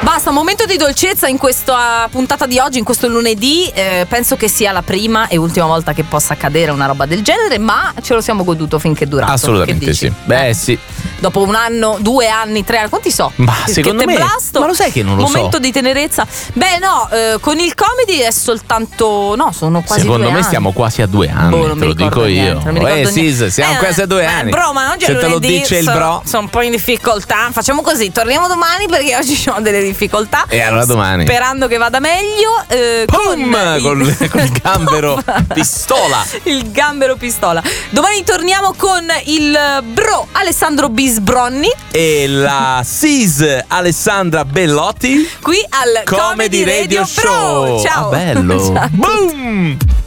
Basta, un momento di dolcezza in questa puntata di oggi, in questo lunedì. Penso che sia la prima e ultima volta che possa accadere una roba del genere, ma ce lo siamo goduto finché è durato. Assolutamente sì. Beh, sì. Dopo un anno, 2 anni, 3 anni, quanti so? Ma secondo me blasto, ma lo sai che non lo so. Momento di tenerezza. Beh no, con il comedy è soltanto, no, sono quasi 2 anni. Secondo me stiamo quasi a 2 anni, te lo dico io. Sì, siamo quasi a 2 anni. Bro, ma oggi se è te lo lunedì, dice il bro. sono un po' in difficoltà. Facciamo così, torniamo domani perché oggi ci sono delle difficoltà. E allora domani, sperando che vada meglio. Con il gambero pistola. Il gambero pistola. Domani torniamo con il bro Alessandro Bisbronni e la sis Alessandra Bellotti qui al Comedy Radio Show. Ciao. Bello. Ciao. Boom.